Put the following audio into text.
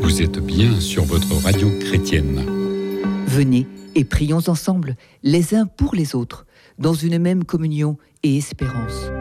Vous êtes bien sur votre radio chrétienne. Venez et prions ensemble, les uns pour les autres, dans une même communion et espérance.